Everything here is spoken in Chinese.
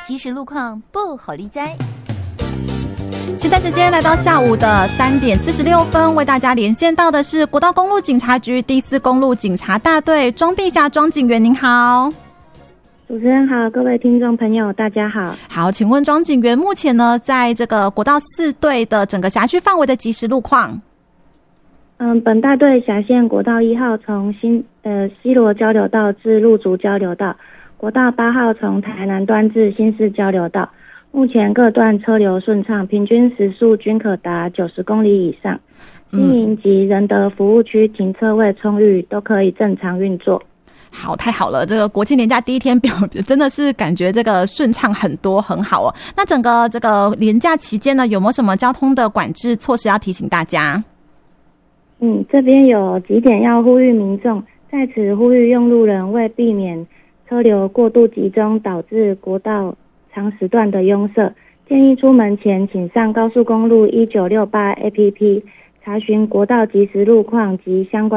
即时路况不好理哉。 现在时间来到下午的3点46分，为大家连线到的是国道公路警察局第4公路警察大队庄碧霞庄警员，您好。 主持人好，各位听众朋友大家好。 好，请问庄警员目前呢在这个国道4队的整个辖区范围的即时路况？ 本大队辖限国道1号从西螺交流道至路竹交流道，国道8号从台南端至新市交流道。目前各段车流顺畅，平均时速均可达90公里以上。经营及仁德服务区停车位充裕，都可以正常运作。 好，太好了！这个国庆连假第一天真的是感觉这个顺畅很多，很好哦。那整个这个连假期间呢，有没有什么交通的管制措施要提醒大家？ 这边有几点要呼吁民众，在此呼吁用路人为避免车流过度集中，导致国道长时段的拥塞，建议出门前请上高速公路1968 APP 查询国道即时路况及相关